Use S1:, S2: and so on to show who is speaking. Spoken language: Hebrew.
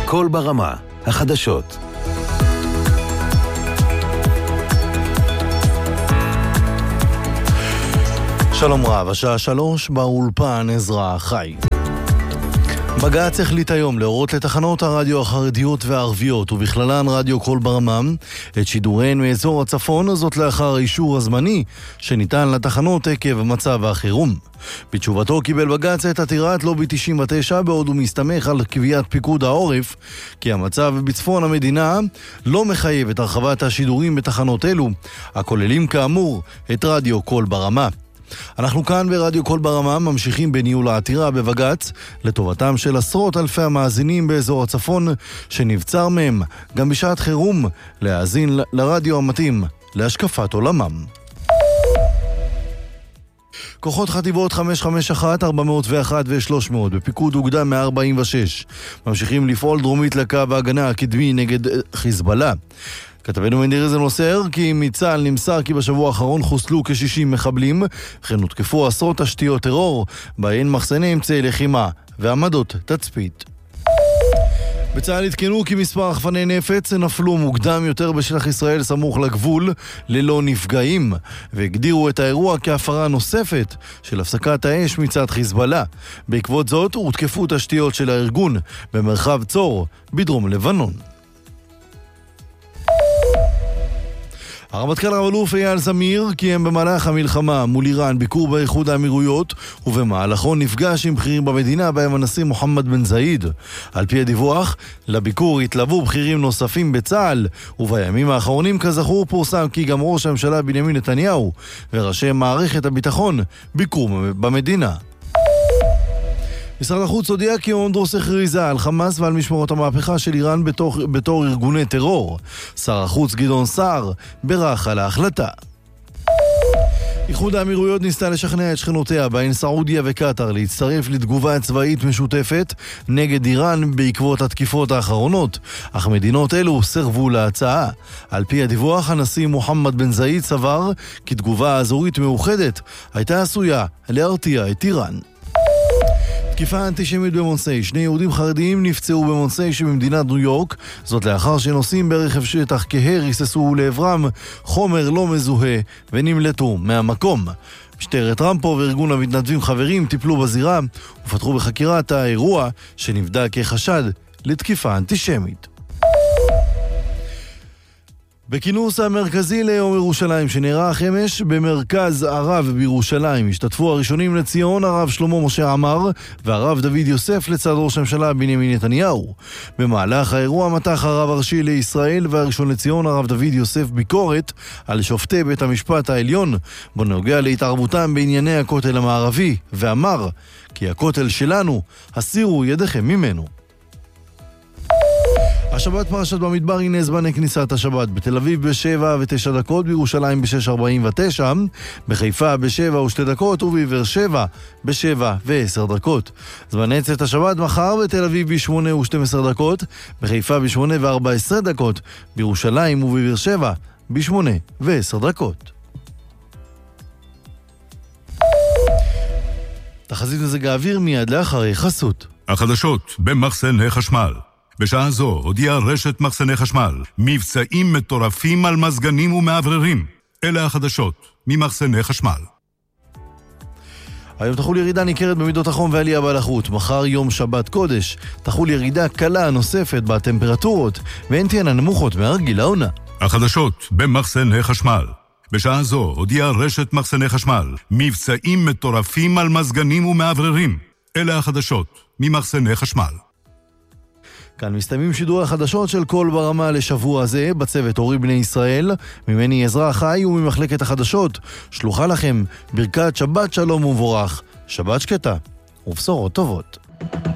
S1: קול ברמה, החדשות.
S2: שלום רב, השעה 3 באולפן עזרא חי. בג"ץ החליט היום להורות לתחנות הרדיו החרדיות והערביות ובכללן רדיו קול ברמה את שידוריהן מאזור הצפון, זאת לאחר האישור הזמני שניתן לתחנות עקב מצב החירום. בתשובתו קיבל בג"ץ את עתירת לובי 99 בעוד הוא מסתמך על קביעת פיקוד העורף כי המצב בצפון המדינה לא מחייב את הרחבת השידורים בתחנות אלו, הכוללים כאמור את רדיו קול ברמה. אנחנו כאן ברדיו קול ברמה ממשיכים בניהול העתירה בבג"ץ לטובתם של עשרות אלפי המאזינים באזור הצפון שנבצר מהם גם בשעת חירום להאזין לרדיו המתאים להשקפת עולמם. כוחות חטיבות 551, 401 ו-300 בפיקוד אוגדה 146 ממשיכים לפעול דרומית לקו ההגנה הקדמי נגד חיזבאללה. כתבנו מנדיר איזה נוסר כי מצה"ל נמסר כי בשבוע האחרון חוסלו כ-60 מחבלים, וכן הותקפו עשרות תשתיות טרור, בהן מחסני אמצעי לחימה ועמדות תצפית. בצה"ל התקנו כי מספר רחפני נפץ נפלו מוקדם יותר בשטח ישראל סמוך לגבול ללא נפגעים, והגדירו את האירוע כהפרה נוספת של הפסקת האש מצד חיזבאללה. בעקבות זאת הותקפו תשתיות של הארגון במרחב צור בדרום לבנון. הרמטכ"ל רב-אלוף אייל זמיר קיים במהלך המלחמה מול איראן ביקור באיחוד האמירויות, ובמהלכו נפגש עם בכירים במדינה בהם הנשיא מוחמד בן זאיד. על פי הדיווח, לביקור התלוו בכירים נוספים בצה"ל, ובימים האחרונים כזכור פורסם כי גם ראש הממשלה בנימין נתניהו וראשי מערכת הביטחון ביקרו במדינה. משרד החוץ הודיע כי אונדרוס הכריזה על חמאס ועל משמרות המהפכה של איראן בתור ארגוני טרור. שר החוץ גדעון סער בירך על ההחלטה. איחוד האמירויות ניסתה לשכנע את שכנותיה בהן סעודיה וקטר להצטרף לתגובה צבאית משותפת נגד איראן בעקבות התקיפות האחרונות, אך מדינות אלו סרבו להצעה. על פי הדיווח, הנשיא מוחמד בן זאיד סבר כי תגובה אזורית מאוחדת הייתה עשויה להרתיע את איראן. תקיפה אנטישמית במונסי, 2 יהודים חרדיים נפצעו במונסי שבמדינת ניו יורק, זאת לאחר שנוסעים ברכב שטח כהר היססו לעברם חומר לא מזוהה ונמלטו מהמקום. משטרת טרמפו וארגון המתנדבים חברים טיפלו בזירה ופתחו בחקירת האירוע שנבדק כחשד לתקיפה אנטישמית. בכינוס המרכזי ליום ירושלים שנערך אמש במרכז הרב בירושלים השתתפו הראשונים לציון הרב שלמה משה עמר והרב דוד יוסף לצד ראש הממשלה בנימין נתניהו. במהלך האירוע מתח הרב הראשי לישראל והראשון לציון הרב דוד יוסף ביקורת על שופטי בית המשפט העליון בנוגע להתערבותם בענייני הכותל המערבי, ואמר כי הכותל שלנו, הסירו ידיכם ממנו. השבת פרשת במדבר, הנה זמן כניסת השבת. בתל אביב ב7:09, בירושלים ב6:49, בחיפה ב7:02 ובבאר שבע ב7:10. זמן צאת השבת מחר בתל אביב ב8:12, בחיפה ב8:14, בירושלים ובבאר שבע ב8:10. תחזית מזג האוויר מיד לאחרי חסות.
S3: החדשות במחסני חשמל. בשעה זו הודיעה רשת מחסני חשמל מבצעים מטורפים על מזגנים ומעבררים. אלה החדשות ממחסני חשמל.
S2: היום תחול ירידה ניכרת במידות החום ועלייה בלחות. מחר יום שבת קודש תחול ירידה קלה נוספת בטמפרטורות והן תהיינה נמוכות מהרגיל העונה.
S3: החדשות במחסני חשמל. בשעה זו הודיעה רשת מחסני חשמל מבצעים מטורפים על מזגנים ומעבררים. אלה החדשות ממחסני חשמל.
S2: כאן מסתיימים שידור החדשות של קול ברמה לשבוע זה. בצוות אורי בני ישראל, ממני עזרא חי וממחלקת החדשות שלוחה לכם ברכת שבת שלום ומבורך, שבת שקטה ובשורות טובות.